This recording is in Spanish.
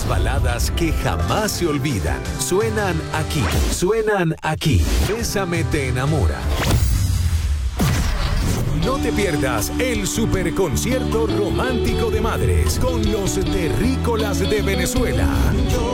baladas que jamás se olvidan. Suenan aquí. Suenan aquí. Bésame te enamora. No te pierdas el superconcierto romántico de madres con los terrícolas de Venezuela.